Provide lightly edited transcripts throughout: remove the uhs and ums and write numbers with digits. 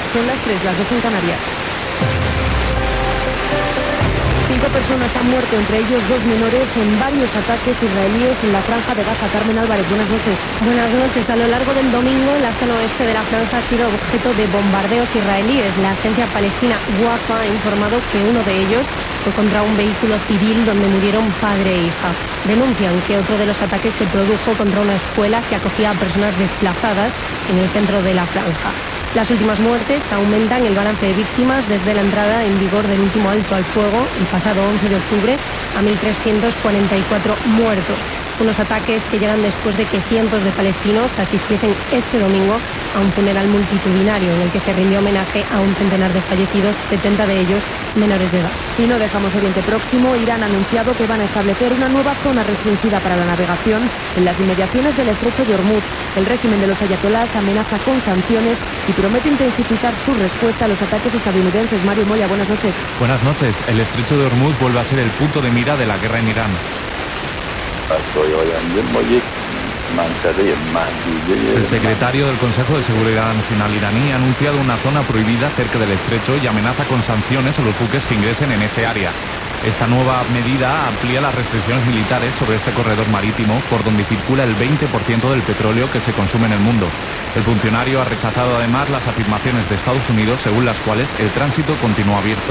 Son las 3, las 2 en Canarias. 5 personas han muerto, entre ellos 2 menores, en varios ataques israelíes en la franja de Gaza. Carmen Álvarez, buenas noches. Buenas noches. A lo largo del domingo, la zona oeste de la franja ha sido objeto de bombardeos israelíes. La agencia palestina Wafa ha informado que uno de ellos fue contra un vehículo civil donde murieron padre e hija. Denuncian que otro de los ataques se produjo contra una escuela que acogía a personas desplazadas en el centro de la franja. Las últimas muertes aumentan el balance de víctimas desde la entrada en vigor del último alto al fuego el pasado 11 de octubre a 1.344 muertos. Unos ataques que llegan después de que cientos de palestinos asistiesen este domingo a un funeral multitudinario en el que se rindió homenaje a un centenar de fallecidos, 70 de ellos menores de edad. Y no dejamos Oriente Próximo. Irán ha anunciado que van a establecer una nueva zona restringida para la navegación en las inmediaciones del estrecho de Hormuz. El régimen de los ayatolás amenaza con sanciones y promete intensificar su respuesta a los ataques estadounidenses. Mario Moya, buenas noches. Buenas noches. El estrecho de Hormuz vuelve a ser el punto de mira de la guerra en Irán. El secretario del Consejo de Seguridad Nacional iraní ha anunciado una zona prohibida cerca del estrecho y amenaza con sanciones a los buques que ingresen en ese área. Esta nueva medida amplía las restricciones militares sobre este corredor marítimo por donde circula el 20% del petróleo que se consume en el mundo. El funcionario ha rechazado además las afirmaciones de Estados Unidos según las cuales el tránsito continúa abierto.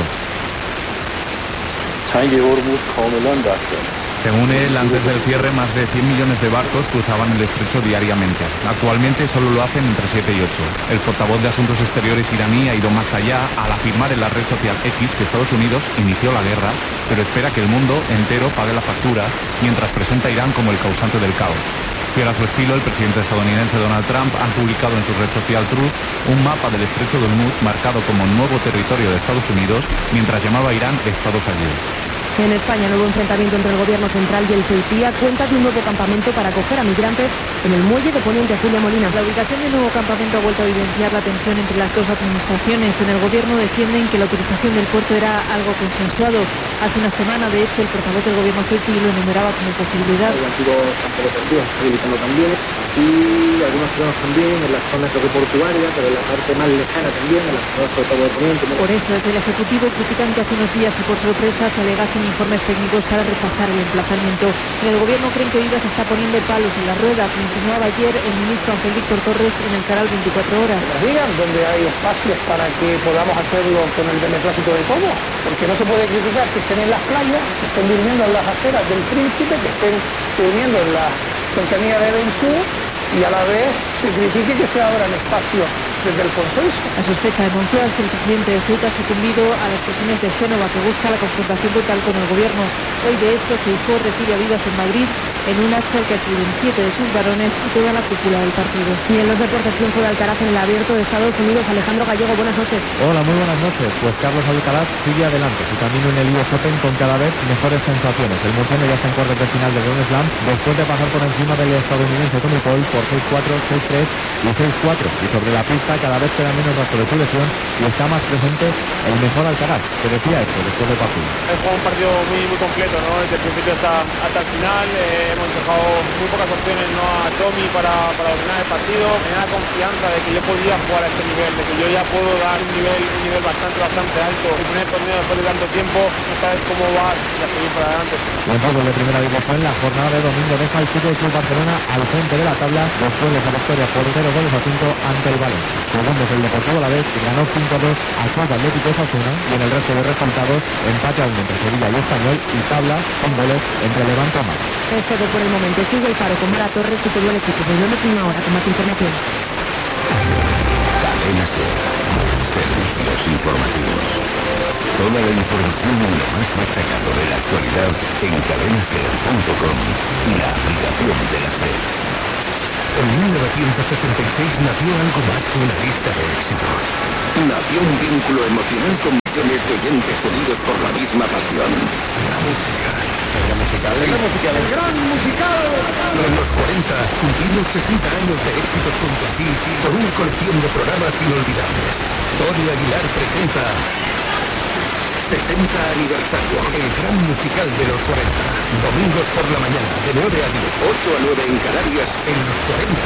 Según él, antes del cierre, más de 100 millones de barcos cruzaban el estrecho diariamente. Actualmente solo lo hacen entre 7 y 8. El portavoz de Asuntos Exteriores iraní ha ido más allá al afirmar en la red social X que Estados Unidos inició la guerra, pero espera que el mundo entero pague la factura, mientras presenta a Irán como el causante del caos. Fiel a su estilo, el presidente estadounidense Donald Trump ha publicado en su red social Truth un mapa del estrecho de Hormuz marcado como nuevo territorio de Estados Unidos, mientras llamaba a Irán Estado fallido. En España, nuevo enfrentamiento entre el Gobierno Central y el Ceuta cuenta de un nuevo campamento para acoger a migrantes en el muelle de Poniente. Julia Molina. La ubicación del nuevo campamento ha vuelto a evidenciar la tensión entre las dos administraciones. En el Gobierno defienden que la utilización del puerto era algo consensuado. Hace una semana, de hecho, el portavoz del Gobierno ceutí lo enumeraba como posibilidad. El antiguo campo deportivo está habilitando también. Aquí algunos terrenos también en las zonas aeroportuarias, pero en la parte más lejana también, en las zonas sobre todo de Poniente. Por eso, desde el Ejecutivo critican que hace unos días y por sorpresa se alegasen informes técnicos para rechazar el emplazamiento. En el Gobierno creen que Viva se está poniendo palos en las ruedas, lo insinuaba ayer el ministro Ángel Víctor Torres en el canal 24 Horas. Nos digan dónde hay espacios para que podamos hacerlo con el beneplácito de todos, porque no se puede criticar que estén en las playas, que estén durmiendo en las aceras del Príncipe, que estén durmiendo en la cercanía de Bensú, y a la vez se critique que se abran espacios desde el consenso. La sospecha de Monzón, que el presidente de Ceuta ha sucumbido a las presiones de Génova, que busca la confrontación total con el Gobierno. Hoy, de hecho, Feijóo recibe a Vives en Madrid en un acto al que acuden 7 de sus varones y toda la cúpula del partido. Y en los deportes, triunfo de Alcaraz en el Abierto de Estados Unidos. Alejandro Gallego, buenas noches. Hola, muy buenas noches. Pues Carlos Alcaraz sigue adelante su camino en el US Open con cada vez mejores sensaciones. El murciano ya está en cuartos de final del Grand Slam después de pasar por encima del estadounidense Tommy Paul por 6-4, 6-3 y 6-4. Y sobre la pista cada vez queda menos rastro de su lesión y está más presente el mejor Alcaraz, que decía esto después del partido. He jugado un partido muy completo, ¿no? Desde el principio hasta el final. Hemos dejado muy pocas opciones, ¿no?, a Tommy para dominar el partido. Me da confianza de que yo podía jugar a este nivel, de que yo ya puedo dar un nivel bastante alto. El primer torneo después de tanto tiempo, no sabes cómo vas y a seguir para adelante. En fútbol de primera división, la jornada de domingo deja al Fútbol Club Barcelona al frente de la tabla después de esa victoria por 0-5 ante el Valencia. Segundo es el Deportivo Alavés, que ganó 5-2 al Club Atlético Osasuna, y en el resto de resultados empate a 1 entre Sevilla y Español y tabla con goles entre Levante y Málaga. Es todo por el momento. Sigue el Faro con Mara Torres y todo el equipo. Volvemos en una hora con más información. Cadena SER. Servicios informativos. Toda la información y lo más destacado de la actualidad en cadenaser.com y la aplicación de la SER. En 1966 nació algo más que una lista de éxitos. Nació un vínculo emocional con millones de oyentes unidos por la misma pasión. La música. El gran musical. En los 40 cumplimos 60 años de éxitos junto a ti con una colección de programas inolvidables. Tony Aguilar presenta 60 aniversario, el gran musical de los 40. Domingos por la mañana, de 9 a 10, 8 a 9 en Canarias, en los 40